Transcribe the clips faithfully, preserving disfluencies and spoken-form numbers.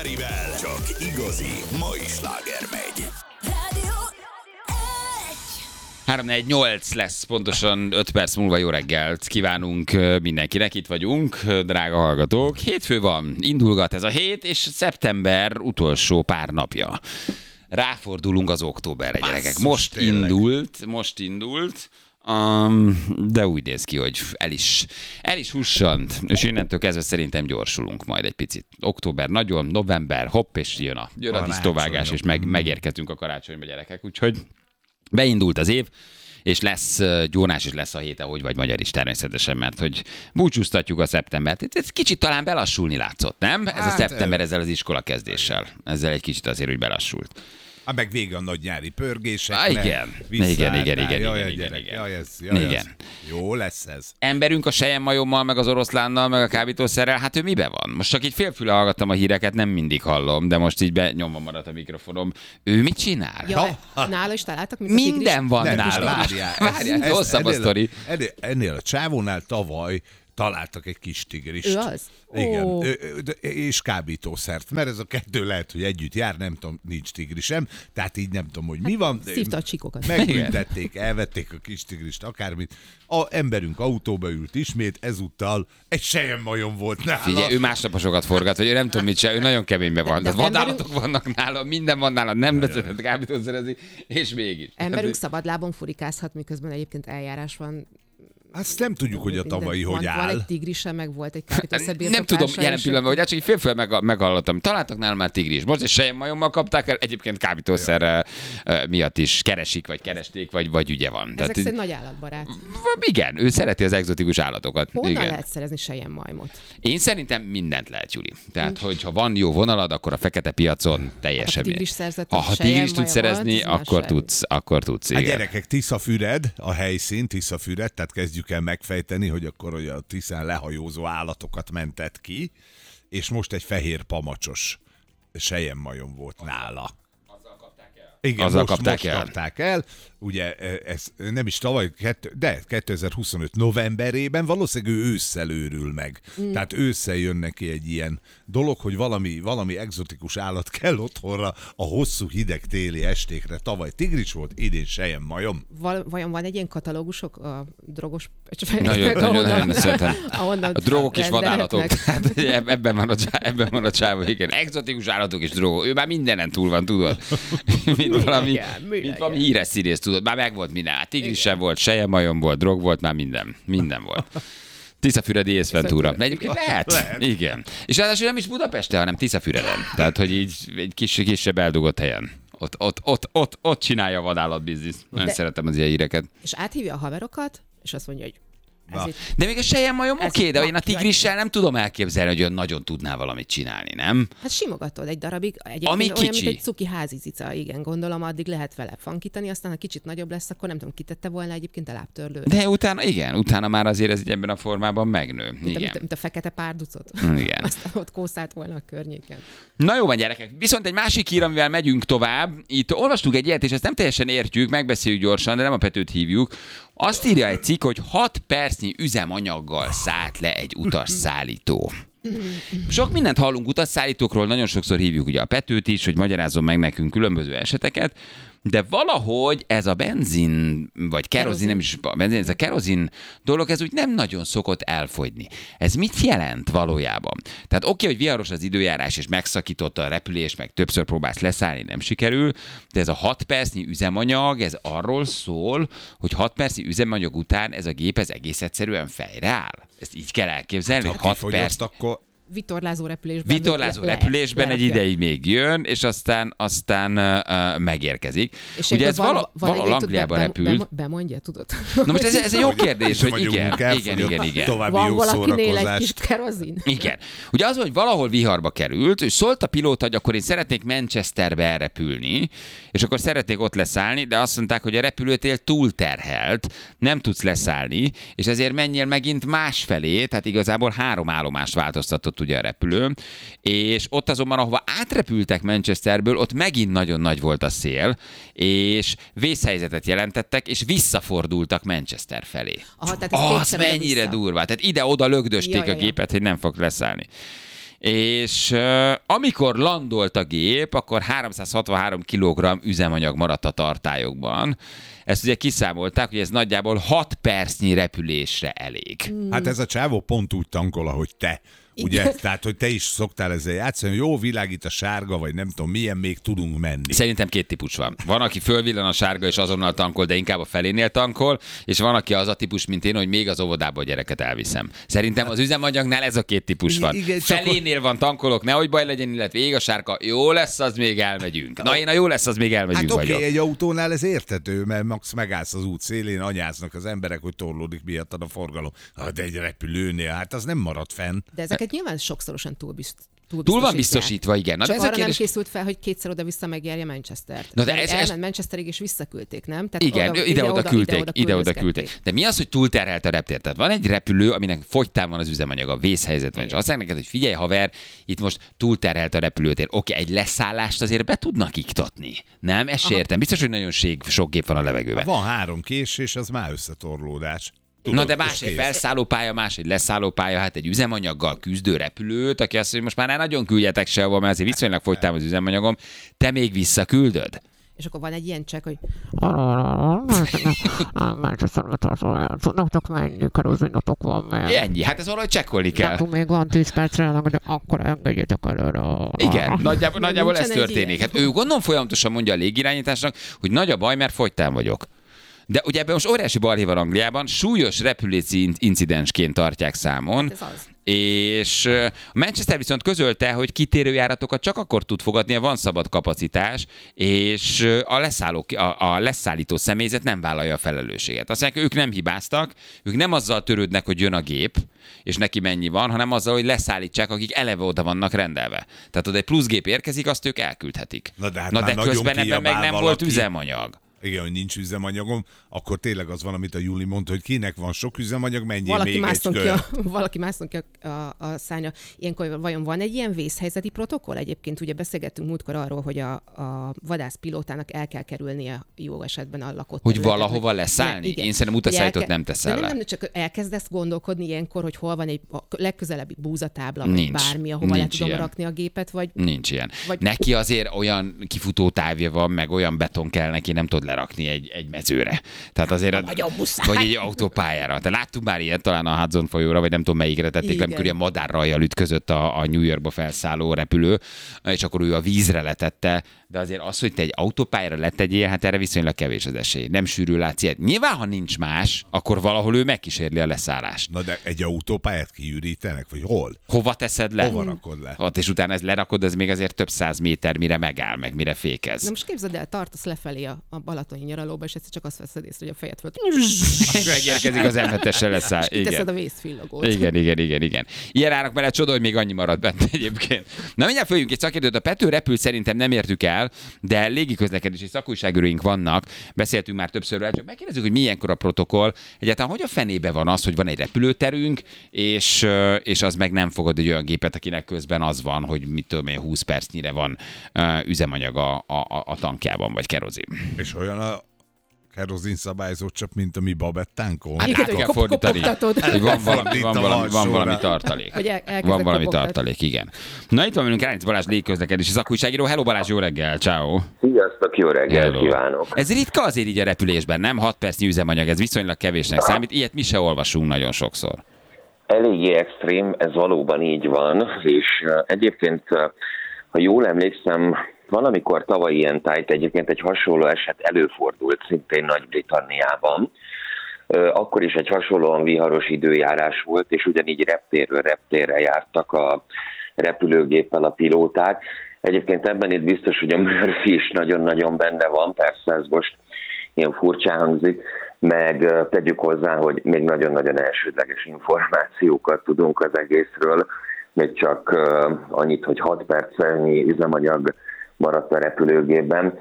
Csak igazi mai sláger megy. három négy nyolc lesz, pontosan öt perc múlva. Jó reggelt kívánunk mindenkinek, itt vagyunk, drága hallgatók. Hétfő van, indulgat ez a hét, és szeptember utolsó pár napja. Ráfordulunk az októberre, gyerekek. Most indult, most indult, um, de úgy néz ki, hogy el is, el is hussant, és innentől kezdve szerintem gyorsulunk majd egy picit. Október nagyon, november, hopp, és jön a, jön a disznóvágás, és meg, megérkezünk a karácsonyba, gyerekek. Úgyhogy beindult az év, és lesz gyónás, és lesz a hét, ahogy vagy magyar is természetesen, mert hogy búcsúztatjuk a szeptembert. Ez kicsit talán belassulni látszott, nem? Ez hát, a szeptember ezzel az iskola kezdéssel. Ezzel egy kicsit azért úgy belassult. Hát meg vége a nagy nyári pörgések. Ah, igen. Igen, igen, igen, igen, jaj, igen, gyerek, igen. Jaj, ez, jaj, igen. Ez. Jó lesz ez. Emberünk a selyemmajommal, meg az oroszlánnal, meg a kábítószerrel, hát ő mibe van? Most csak így félfüle hallgattam a híreket, nem mindig hallom, de most így benyomva maradt a mikrofonom. Ő mit csinál? Ja, nála is találtak? Minden van nem, nála. Várjál, Várjál, hosszabb a sztori. Ennél, ennél a csávónál tavaly találtak egy kis tigrist. Ő az? Igen, Ó. és kábítószert, mert ez a kettő lehet, hogy együtt jár, nem tudom, nincs tigrisem, tehát így nem tudom, hogy mi van. Szívta a csikokat. Megbüntették, elvették a kis tigrist, akármit. A emberünk autóba ült ismét, ezúttal egy selyemmajom volt nála. Figyelj, ő másnaposokat forgat, vagy ő nem tudom mit csinál, ő nagyon keményben van. Tehát vadállatok vannak nála, minden van nála, nem vezetett kábítószerezni, és mégis. Emberünk szabadlábon furikázhat, miközben egyébként eljárás van. Azt nem tudjuk, hogy a tavalyi hogy áll. Van egy tigrise, meg volt egy kábítószer Nem tudom jelen pillanatban, hogy csak félfél meg, meghallottam. Találtak nálam már tigris. Most egy selyemmajommal kapták el, egyébként kábítószer uh, miatt is keresik, vagy keresték, vagy, vagy ügye van. Ezek szerint nagy állatbarát. Igen, ő szereti az egzotikus állatokat. Honnan igen. lehet szerezni selyemmajmot? Én szerintem mindent lehet, Juli. Tehát, hogyha van jó vonalad, akkor a fekete piacon teljesen. Ha tigris szerzett, ha, ha tigris tudsz szerezni, akkor tudsz, akkor tudsz. A gyerekek, Tiszafüred, a helyszín, Tiszafüred, tehát kezdjük el megfejteni, hogy akkor hogy a Tiszán lehajózó állatokat mentett ki, és most egy fehér pamacsos selyemmajom volt nála. Azzal kapták el? Igen, Azzal most, kapták most el. kapták el. Ugye ez nem is tavaly, de kétezer-huszonöt novemberében valószínűleg ő ősszel őrül meg. Mm. Tehát ősszel jön neki egy ilyen dolog, hogy valami, valami egzotikus állat kell otthonra a hosszú hideg téli estékre. Tavaly tigris volt, idén selyemmajom. Val- vajon van egy ilyen katalógusok a drogos... Nagyon, nagyon, nagyon szeretem. A drogok és vadállatok. Hát, ebben van a, ebben van a csávó, igen. Egzotikus állatok és drogok. Ő már mindenen túl van, tudod? mint valami, mint valami híres színész, tudod. Már meg volt minden. Hát tigris sem volt, selyemmajom volt, drog volt, már minden. Minden volt. Tiszafüredi észventúra. Egyébként lehet. lehet. Igen. És ráadásul nem is Budapesten, hanem Tiszafüreden. Tehát, hogy így egy kis, kisebb eldugott helyen. Ott, ott, ott, ott, ott csinálja a vadállatbiznisz. Nagyon De, szeretem az ilyen híreket. És áthívja a haverokat, és azt mondja, hogy itt, de még a selyemmajom oké, okay, de én a tigrissel nem tudom elképzelni, hogy olyan nagyon tudná valamit csinálni, nem? Hát simogatod egy darabig. Egyébként ami olyan, kicsi. mint egy cuki házi cica, igen, gondolom, addig lehet vele fankítani, aztán ha kicsit nagyobb lesz, akkor nem tudom, kitette volna egyébként a lábtörlőre. De utána, igen, utána már azért ez ebben a formában megnő. Mint, igen. mint, mint a fekete párducot. Igen. Aztán ott kószált volna a környéken. Na jó van, gyerekek. Viszont egy másik hír, amivel megyünk tovább. Itt olvastuk egy ilyet, és ezt nem teljesen értjük, megbeszéljük gyorsan, de nem a Petőt hívjuk. Azt írja egy cikk, hogy hat percnyi üzemanyaggal szállt le egy utasszállító. Sok mindent hallunk utasszállítókról, nagyon sokszor hívjuk ugye a Petőt is, hogy magyarázzon meg nekünk különböző eseteket, de valahogy ez a benzin, vagy kerozin, nem is a benzin, ez a kerozin dolog, ez úgy nem nagyon szokott elfogyni. Ez mit jelent valójában? Tehát oké, hogy viharos az időjárás, és megszakította a repülés, meg többször próbálsz leszállni, nem sikerül, de ez a hat percnyi üzemanyag, ez arról szól, hogy hat percnyi üzemanyag után ez a gép ez egész egyszerűen fejre áll. Ezt így kell elképzelni, hát, hogy hat perc... akkor... Vitorlázó repülésben. Vitorlázó le, repülésben le, egy le, ideig még jön, és aztán, aztán uh, megérkezik. És ugye ez van, vala, van valahol Angliában be, repült. Be, bemondja, tudod? Na most ez, ez egy jó kérdés, hogy igen, munkát, igen, igen, igen. További van jó valakinél egy kis szórakozást. kerozin? Igen. Ugye az, hogy valahol viharba került, és szólt a pilóta, hogy akkor én szeretnék Manchesterbe elrepülni, és akkor szeretnék ott leszállni, de azt mondták, hogy a repülőtér túlterhelt, nem tudsz leszállni, és ezért menjél megint másfelé, tehát igazából három állomást változtatott ugye a repülő, és ott azonban, ahova átrepültek Manchesterből, ott megint nagyon nagy volt a szél, és vészhelyzetet jelentettek, és visszafordultak Manchester felé. Aha, tehát ez az mennyire vissza. durvá. Tehát ide-oda lögdösték Ja, a ja, ja. gépet, hogy nem fog leszállni. és uh, amikor landolt a gép, akkor háromszázhatvanhárom kilogramm üzemanyag maradt a tartályokban. Ezt ugye kiszámolták, hogy ez nagyjából hat percnyi repülésre elég. Hát ez a csávó pont úgy tankol, ahogy te. Ugye? Igen. Tehát, hogy te is szoktál ezzel játszani, jó világít a sárga, vagy nem tudom milyen, még tudunk menni. Szerintem két típus van. Van, aki fölvillan a sárga és azonnal tankol, de inkább a felénél tankol, és van, aki az a típus, mint én, hogy még az óvodába a gyereket elviszem. Szerintem az üzemanyagnál ez a két típus van. Igen, csak Felénél van tankolok, nehogy baj legyen, illetve ég a sárga, jó lesz, az még elmegyünk. Na én a jó lesz, az még elmegyünk Hát oké, vagyok. okay, egy autónál ez értető, mert max megállsz az út szélén, anyáznak az emberek, hogy torlódik miattad a forgalom. Ah, de egy repülőnél, hát az nem marad fenn. De ezeket nyilván sokszorosan túl, bizt, túl, Túl van biztosítják. biztosítva, igen. Na, Csak de ez a arra kérdés... nem készült fel, hogy kétszer oda-vissza megjárja Manchestert. Na, de Mert ez- ez- elment Manchesterig és visszaküldték, nem? Tehát Igen, oda- ide-oda küldték, ide-oda ide-oda küldözgették. küldték. De mi az, hogy túlterhelt a reptér? Tehát van egy repülő, aminek fogytán van az üzemanyaga, vészhelyzet van, és azt mondják neked, hogy figyelj haver, itt most túlterhelt a repülőtér. Oké, egy leszállást azért be tudnak iktatni. Nem? Ezt se értem. Biztos, hogy nagyon ség, sok gép van a levegőben. Van három késés, az már összetorlódás. Tudod, Na de és más egy kész. felszállópálya, más egy leszállópálya, hát egy üzemanyaggal küzdő repülőt, aki azt mondja, hogy most már ne nagyon küldjetek sehova, mert azért viszonylag fogytám az üzemanyagom, te még visszaküldöd? És akkor van egy ilyen csekk, hogy Manchesterbe tartva, tudnak menni, kerozinatok van meg. Ennyi, hát ez valahogy csekkolni kell. Nekünk még van tíz percre, de akkor engedjétek előre. Igen, nagyjából, nagyjából ez Nincsen egy történik. ilyen. Hát ő gondolom folyamatosan mondja a légirányításnak, hogy nagy a baj, mert fogytán vagyok. De ugye ebben most óriási balhé van Angliában, súlyos repülési incidensként tartják számon, ez az. és Manchester viszont közölte, hogy kitérőjáratokat csak akkor tud fogadni, ha van szabad kapacitás, és a, leszálló, a, a leszállító személyzet nem vállalja a felelősséget. Azt mondják, ők nem hibáztak, ők nem azzal törődnek, hogy jön a gép, és neki mennyi van, hanem azzal, hogy leszállítsák, akik eleve oda vannak rendelve. Tehát oda egy pluszgép érkezik, azt ők elküldhetik. Na de hát Na már de nagyon közben ebben meg kiabál nem volt valaki. üzemanyag. Igen, hogy nincs üzemanyagom, akkor tényleg az van, amit a Juli mondta, hogy kinek van sok üzemanyag, menjél valaki még egy mászon ki, kör. a, valaki mászon ki a, a, a szánya. Ilyenkor vajon van egy ilyen vészhelyzeti protokoll? Egyébként ugye beszélgettünk múltkor arról, hogy a, a vadászpilótának el kell kerülnie jó esetben a lakott Hogy területet. valahova leszállni? Ne, igen. Én szerintem Hogy utasszállítót elke- nem teszel de le. nem, nem, csak elkezdesz gondolkodni ilyenkor, hogy hol van egy a legközelebbi búzatábla, vagy Nincs. bármi, ahova le Nincs tudom ilyen. rakni a gépet, vagy Nincs ilyen. Vagy- Neki azért olyan kifutó távja van, meg olyan beton kell neki, nem tud lerakni egy, egy mezőre. Tehát azért... Nagyon muszáj. Vagy egy autópályára. De láttuk már ilyet talán a Hudson folyóra, vagy nem tudom melyikre tették, Igen. amikor ilyen madárrajjal ütközött a, a New Yorkba felszálló repülő, és akkor ő a vízre letette, de azért az, hogy te egy autópályára letegyél, hát erre viszonylag kevés az esély. Nem sűrű látsz ilyet. Nyilván, ha nincs más, akkor valahol ő megkísérli a leszállást. Na de egy autópályát kiürítenek, vagy hol? Hova teszed le? Hova rakod le? Ott, és utána ez lerakod, ez még azért több száz méter, mire megáll, meg mire fékez. Na most képzeld el, tartasz lefelé a, a balatoni nyaralóba, és egyszer csak azt veszed észre, hogy a fejed föl. Megérkezik az em hetessel leszáll. Kiteszed Igen. a vészfillogót. Igen, igen, igen, igen. Ilyen árak mellett csoda, hogy még annyi marad benne egyébként. Na mindjárt följünk egy szakértőt, a Pető repül szerintem nem értük el, de légiközlekedési szakújságíróink vannak, beszéltünk már többször, csak megkérdezzük, hogy milyenkor a protokoll, egyáltalán hogy a fenébe van az, hogy van egy repülőterünk, és, és az meg nem fogad egy olyan gépet, akinek közben az van, hogy mit tudom én, húsz percnyire van uh, üzemanyag a, a, a tankjában, vagy kerozin. És olyan a kerozin szabályzó csak, mint a mi babettánkon? Hát Igen, át hogy kell kop- fordítani, kopogtatod. hogy van valami, Itt van a valami, van alsóra. valami tartalék. Hogy el- elkezdek Van valami kopogtatni. tartalék, igen. Na itt van velünk Ránic Balázs, légközlekedési szakújságíró. Hello Balázs, jó reggel, ciao. Sziasztok, jó reggelt Hello. kívánok! Ez ritka azért így a repülésben, nem? hat percnyi üzemanyag, ez viszonylag kevésnek számít. Ilyet mi se olvasunk nagyon sokszor. Eléggé extrém, ez valóban így van, és uh, egyébként, uh, ha jól emlékszem, valamikor tavaly ilyen tájt egyébként egy hasonló eset előfordult, szintén Nagy-Britanniában. Uh, akkor is egy hasonlóan viharos időjárás volt, és ugyanígy reptérről reptérre jártak a repülőgéppel a pilóták. Egyébként ebben itt biztos, hogy a Murphy is nagyon-nagyon benne van, persze ez most ilyen furcsán hangzik, meg uh, tegyük hozzá, hogy még nagyon-nagyon elsődleges információkat tudunk az egészről, még csak uh, annyit, hogy hat percnyi üzemanyag maradt a repülőgépben.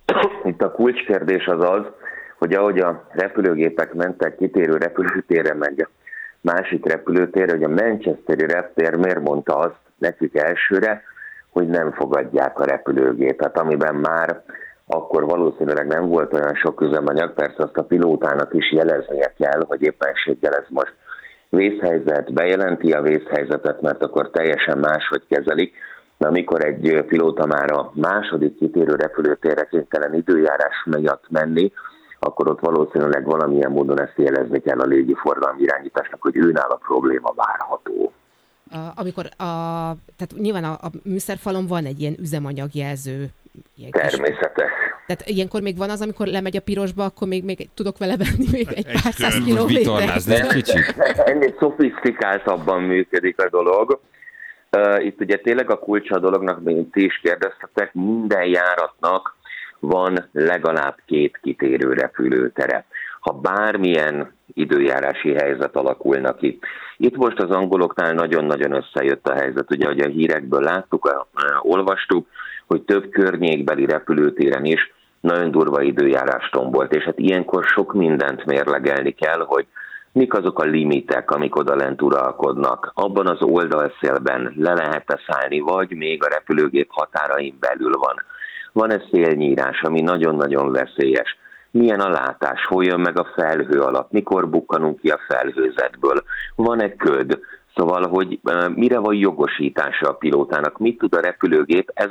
Itt a kulcskérdés az az, hogy ahogy a repülőgépek mentek kitérő repülőtérre, meg másik repülőtérre, hogy a Manchesteri reptér miért mondta azt nekik elsőre, hogy nem fogadják a repülőgépet, amiben már akkor valószínűleg nem volt olyan sok üzemanyag, persze azt a pilótának is jeleznie kell, hogy éppenséggel ez most vészhelyzet, bejelenti a vészhelyzetet, mert akkor teljesen máshogy kezelik, de amikor egy pilóta már a második kitérő repülőtérre kénytelen időjárás miatt menni, akkor ott valószínűleg valamilyen módon ezt jelezni kell a légiforgalmi irányításnak, hogy őnál a probléma várható. A, amikor a, tehát nyilván a, a műszerfalon van egy ilyen üzemanyagjelző. Ilyen Természetes. Tehát ilyenkor még van az, amikor lemegy a pirosba, akkor még, még tudok vele venni még egy, egy pár száz Most kilométert. vitorlázni egy kicsit. Ennél szofisztikáltabban működik a dolog. Uh, itt ugye tényleg a kulcsa a dolognak, mint ti is kérdeztetek, minden járatnak van legalább két kitérő repülőtere. Ha bármilyen időjárási helyzet alakulna ki. Itt most az angoloknál nagyon-nagyon összejött a helyzet. Ugye, hogy a hírekből láttuk, olvastuk, hogy több környékbeli repülőtéren is nagyon durva időjárás tombolt, és hát ilyenkor sok mindent mérlegelni kell, hogy mik azok a limitek, amik odalent uralkodnak. Abban az oldalszélben le lehet-e szállni, vagy még a repülőgép határain belül van. Van-e szélnyírás, ami nagyon-nagyon veszélyes? Milyen a látás, hol jön meg a felhő alatt, mikor bukkanunk ki a felhőzetből, van-e köd, szóval, hogy mire van jogosítása a pilótának, mit tud a repülőgép, ez